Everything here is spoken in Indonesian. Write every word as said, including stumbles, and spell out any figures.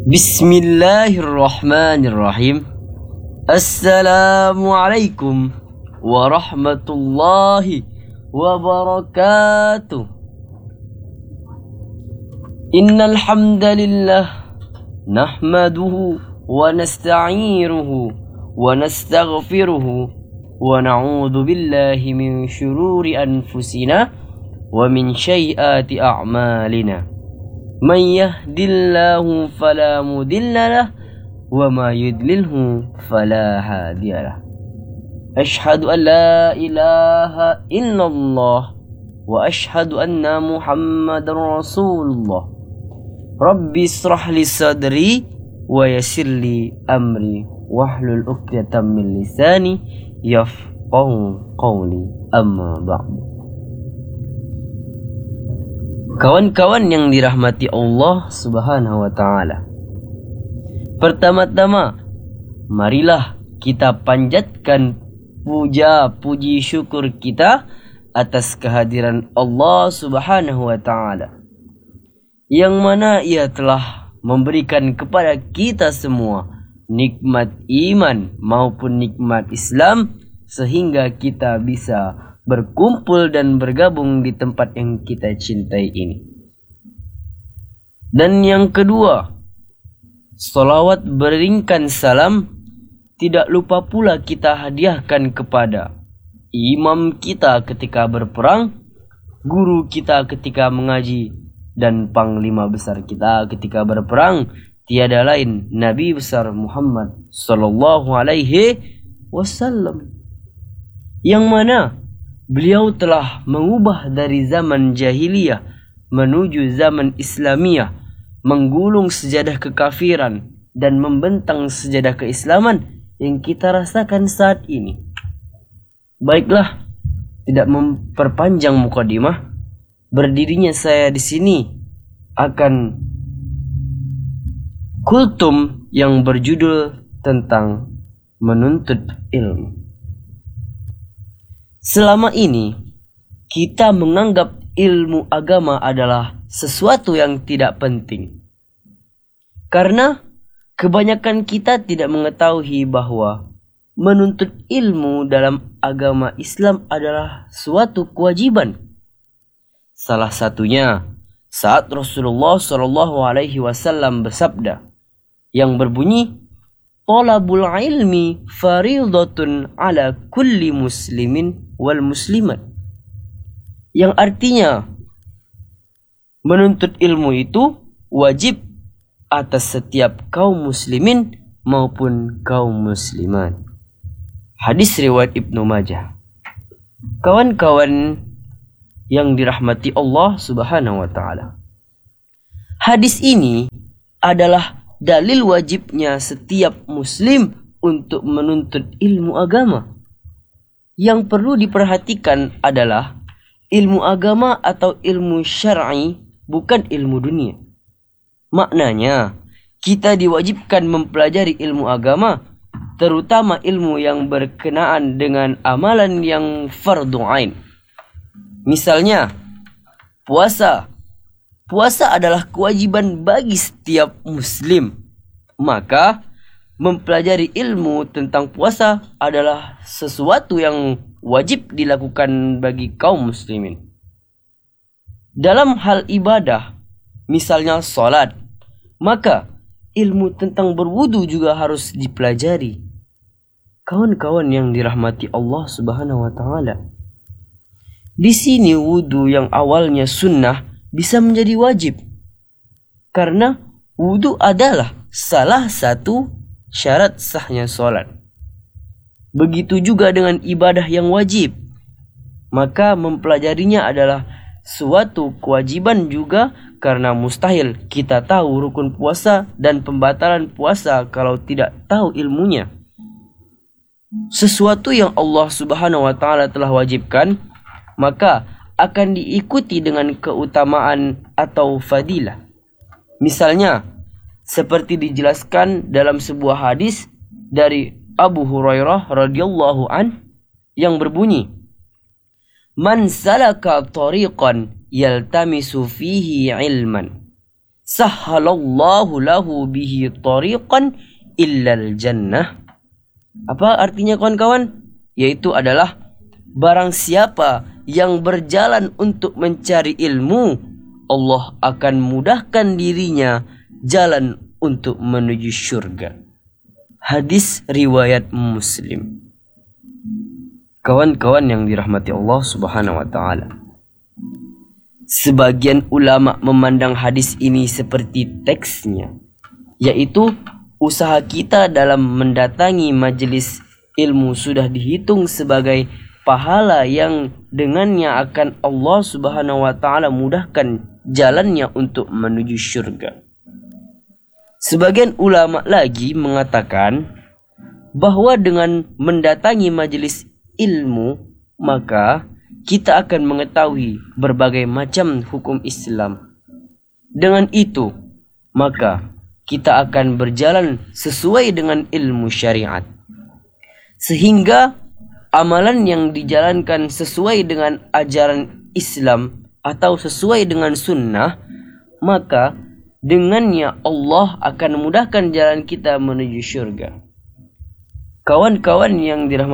Bismillahirrahmanirrahim. Assalamualaikum warahmatullahi wabarakatuh. Innal hamdalillah nahmaduhu wa nasta'inuhu wa nastaghfiruhu wa na'udzu billahi min syururi anfusina wa min sayyiati a'malina. Man yahdillahu fala mudilla wa ma yudlilhu fala hadiyalah. Ashhadu an la ilaha illallah wa ashhadu anna Muhammadar Rasulullah. Rabbi israh li sadri wa yassir li amri wahlul 'uqdatam min lisani yafqahu qawli, amma ba'du. Kawan-kawan yang dirahmati Allah Subhanahu wa ta'ala, pertama-tama marilah kita panjatkan puja puji syukur kita atas kehadiran Allah Subhanahu wa ta'ala, yang mana Ia telah memberikan kepada kita semua nikmat iman maupun nikmat Islam, sehingga kita bisa berkumpul dan bergabung di tempat yang kita cintai ini. Dan yang kedua, salawat beringkan salam tidak lupa pula kita hadiahkan kepada imam kita ketika berperang, guru kita ketika mengaji, dan panglima besar kita ketika berperang, tiada lain Nabi besar Muhammad sallallahu alaihi wasallam, yang mana beliau telah mengubah dari zaman jahiliyah menuju zaman Islamiyah, menggulung sejadah kekafiran dan membentang sejadah keislaman yang kita rasakan saat ini. Baiklah, tidak memperpanjang mukadimah, berdirinya saya di sini akan kultum yang berjudul tentang menuntut ilmu. Selama ini kita menganggap ilmu agama adalah sesuatu yang tidak penting, karena kebanyakan kita tidak mengetahui bahwa menuntut ilmu dalam agama Islam adalah suatu kewajiban. Salah satunya saat Rasulullah shallallahu alaihi wasallam bersabda yang berbunyi, "Talabul ilmi faridatun ala kulli muslimin wal muslimat," yang artinya menuntut ilmu itu wajib atas setiap kaum muslimin maupun kaum muslimat. Hadis riwayat Ibnu Majah. Kawan-kawan yang dirahmati Allah Subhanahu wa ta'ala, hadis ini adalah dalil wajibnya setiap muslim untuk menuntut ilmu agama. Yang perlu diperhatikan adalah ilmu agama atau ilmu syar'i, bukan ilmu dunia. Maknanya, kita diwajibkan mempelajari ilmu agama, terutama ilmu yang berkenaan dengan amalan yang fardhu ain. Misalnya, puasa. Puasa adalah kewajiban bagi setiap muslim. Maka, mempelajari ilmu tentang puasa adalah sesuatu yang wajib dilakukan bagi kaum muslimin. Dalam hal ibadah, misalnya salat, maka ilmu tentang berwudu juga harus dipelajari. Kawan-kawan yang dirahmati Allah Subhanahu wa ta'ala, di sini wudu yang awalnya sunnah bisa menjadi wajib, karena wudu adalah salah satu syarat sahnya sholat. Begitu juga dengan ibadah yang wajib, maka mempelajarinya adalah suatu kewajiban juga, karena mustahil kita tahu rukun puasa dan pembatalan puasa kalau tidak tahu ilmunya. Sesuatu yang Allah Subhanahu wa ta'ala telah wajibkan, maka akan diikuti dengan keutamaan atau fadilah. Misalnya, seperti dijelaskan dalam sebuah hadis dari Abu Hurairah radhiyallahu an yang berbunyi, "Man salaka tariqan yaltamisu fihi ilman, sahhalallahu lahu bihi tariqan illal jannah. Apa artinya kawan-kawan? Yaitu adalah barang siapa yang berjalan untuk mencari ilmu, Allah akan mudahkan dirinya jalan untuk menuju surga. Hadis riwayat Muslim. Kawan-kawan yang dirahmati Allah Subhanahu wa taala. Sebagian ulama memandang hadis ini seperti teksnya, yaitu usaha kita dalam mendatangi majelis ilmu sudah dihitung sebagai pahala yang dengannya akan Allah Subhanahu wa taala mudahkan jalannya untuk menuju surga. Sebagian ulama lagi mengatakan bahwa dengan mendatangi majelis ilmu maka kita akan mengetahui berbagai macam hukum Islam. Dengan itu, maka kita akan berjalan sesuai dengan ilmu syariat. Sehingga amalan yang dijalankan sesuai dengan ajaran Islam atau sesuai dengan sunnah, maka dengannya Allah akan memudahkan jalan kita menuju syurga. Kawan-kawan yang dirahmati